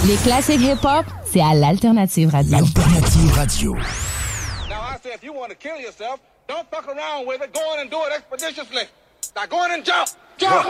Les classiques hip-hop, c'est à l'Alternative Radio. L'Alternative Radio. Now I say, if you want to kill yourself, don't fuck around with it. Go in and do it expeditiously. Now go in and jump. Jump!